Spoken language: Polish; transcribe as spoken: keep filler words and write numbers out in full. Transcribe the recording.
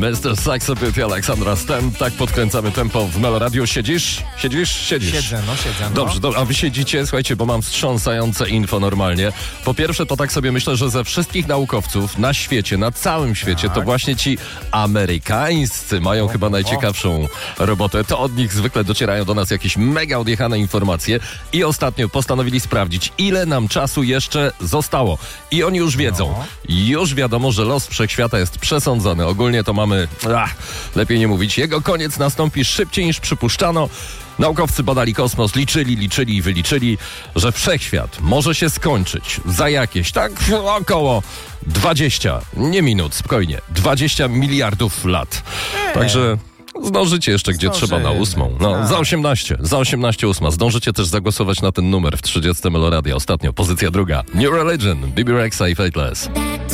mister Saxopity, Aleksandra Stan. Tak podkręcamy tempo w Meloradiu. Siedzisz? Siedzisz? Siedzisz. Siedzę, no siedzę. No. Dobrze, do, a wy siedzicie? Słuchajcie, bo mam wstrząsające info normalnie. Po pierwsze, to tak sobie myślę, że ze wszystkich naukowców na świecie, na całym świecie, tak. to właśnie ci amerykańscy mają o, chyba najciekawszą o. robotę. To od nich zwykle docierają do nas jakieś mega odjechane informacje i ostatnio postanowili sprawdzić, ile nam czasu jeszcze zostało. I oni już wiedzą. No. Już wiadomo, że los wszechświata jest przesądzony. Ogólnie to mamy, ach, lepiej nie mówić, jego koniec nastąpi szybciej niż przypuszczano. Naukowcy badali kosmos, liczyli, liczyli i wyliczyli, że wszechświat może się skończyć za jakieś, tak około dwadzieścia, nie minut, spokojnie, dwadzieścia miliardów lat. Eee. Także zdążycie jeszcze, gdzie Zdążymy. trzeba na ósmą. No, tak. za osiemnaście, za osiemnaście ósma. Zdążycie też zagłosować na ten numer w trzydziestym Meloradia. Ostatnio, pozycja druga. New Religion, B B Rexa i Fateless.